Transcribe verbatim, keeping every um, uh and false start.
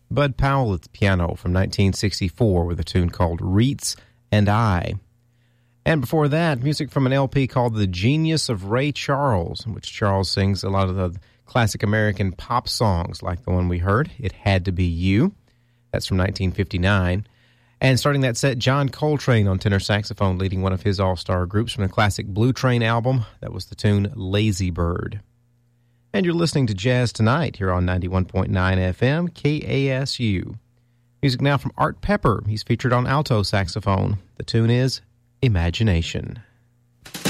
Bud Powell at the piano from nineteen sixty-four with a tune called Reitz and I. And before that, music from an L P called The Genius of Ray Charles, in which Charles sings a lot of the classic American pop songs like the one we heard, It Had to Be You. That's from nineteen fifty-nine. And starting that set, John Coltrane on tenor saxophone, leading one of his all-star groups from the classic Blue Train album. That was the tune Lazy Bird. And you're listening to Jazz Tonight here on ninety-one point nine F M, K A S U. Music now from Art Pepper. He's featured on alto saxophone. The tune is Imagination.